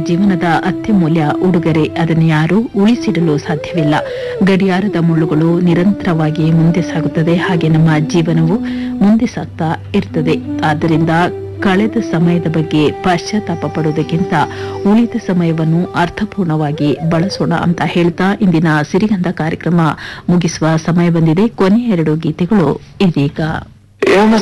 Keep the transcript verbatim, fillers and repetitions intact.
ಜೀವನದ ಅತ್ಯಮೂಲ್ಯ ಉಡುಗೊರೆ. ಅದನ್ನು ಯಾರೂ ಉಳಿಸಿಡಲು ಸಾಧ್ಯವಿಲ್ಲ. ಗಡಿಯಾರದ ಮುಳ್ಳುಗಳು ನಿರಂತರವಾಗಿ ಮುಂದೆ ಸಾಗುತ್ತದೆ, ಹಾಗೆ ನಮ್ಮ ಜೀವನವು ಮುಂದೆ ಸಾಗ್ತಾ ಇರ್ತದೆ. ಆದ್ದರಿಂದ ಕಳೆದ ಸಮಯದ ಬಗ್ಗೆ ಪಶ್ಚಾತ್ತಾಪ ಪಡುವುದಕ್ಕಿಂತ ಉಳಿದ ಸಮಯವನ್ನು ಅರ್ಥಪೂರ್ಣವಾಗಿ ಬಳಸೋಣ ಅಂತ ಹೇಳ್ತಾ ಇಂದಿನ ಸಿರಿಗಂಧ ಕಾರ್ಯಕ್ರಮ ಮುಗಿಸುವ ಸಮಯ ಬಂದಿದೆ. ಕೊನೆಯ ಎರಡು ಗೀತೆಗಳು ಇದೀಗ.